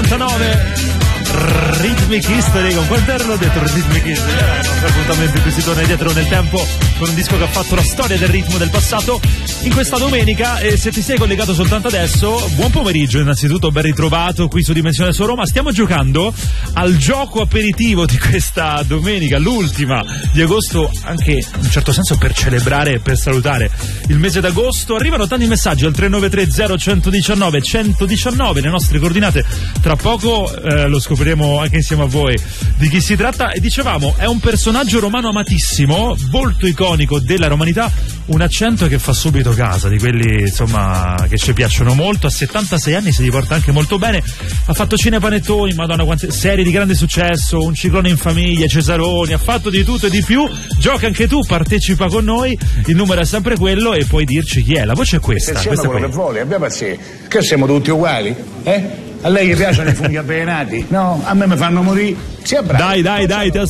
99 Rhythmic History. Con quanto erano detto Rhythmic History? Un appuntamento in cui si torna indietro nel tempo con un disco che ha fatto la storia del ritmo del passato in questa domenica. E se ti sei collegato soltanto adesso, buon pomeriggio innanzitutto, ben ritrovato qui su Dimensione Su Roma. Stiamo giocando al gioco aperitivo di questa domenica, l'ultima di agosto, anche in un certo senso per celebrare e per salutare il mese d'agosto. Arrivano tanti messaggi al 393 0119 119, le nostre coordinate. Tra poco lo scopriremo anche insieme a voi di chi si tratta. E dicevamo, è un personaggio romano amatissimo, volto iconico della romanità, un accento che fa subito casa, di quelli insomma che ci piacciono molto. A 76 anni si riporta anche molto bene, ha fatto cinepanettoni, madonna quante serie di grande successo, Un ciclone in famiglia, Cesaroni, ha fatto di tutto e di più. Gioca anche tu, partecipa con noi, il numero è sempre quello e puoi dirci chi è. La voce è questa. Se quello che vuole, abbiamo pazienza, che siamo tutti uguali, eh? A lei gli piacciono i funghi avvelenati? No, a me mi fanno morire. Sia bravo. Dai, ti